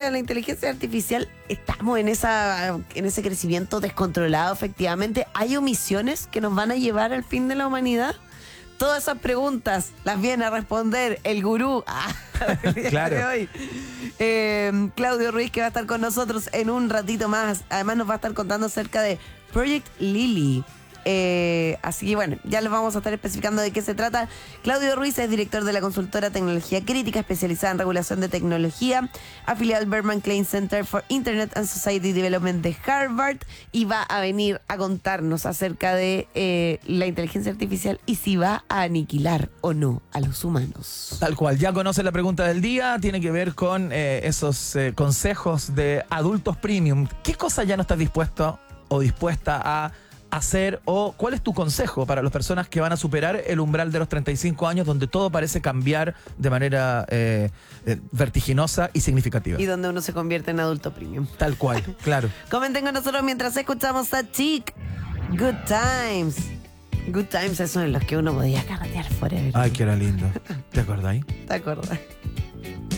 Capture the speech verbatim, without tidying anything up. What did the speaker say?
de la inteligencia artificial, estamos en esa en ese crecimiento descontrolado, efectivamente. ¿Hay omisiones que nos van a llevar al fin de la humanidad? Todas esas preguntas las viene a responder el gurú ah, claro. de hoy. Eh, Claudio Ruiz, que va a estar con nosotros en un ratito más. Además nos va a estar contando acerca de Project Lily. Eh, así que bueno, ya les vamos a estar especificando de qué se trata. Claudio Ruiz es director de la consultora Tecnología Crítica, especializada en regulación de tecnología, afiliado al Berman Klein Center for Internet and Society Development de Harvard, y va a venir a contarnos acerca de eh, la inteligencia artificial y si va a aniquilar o no a los humanos. Tal cual, ya conoce la pregunta del día, tiene que ver con eh, esos eh, consejos de adultos premium. ¿Qué cosa ya no estás dispuesto o dispuesta a hacer, o cuál es tu consejo para las personas que van a superar el umbral de los treinta y cinco años, donde todo parece cambiar de manera eh, eh, vertiginosa y significativa? Y donde uno se convierte en adulto premium. Tal cual, claro. Comenten con nosotros mientras escuchamos a Chic. Good Times. Good Times, esos en los que uno podía carretear forever. Ay, que era lindo. ¿Te acordáis? ¿Te acuerdas?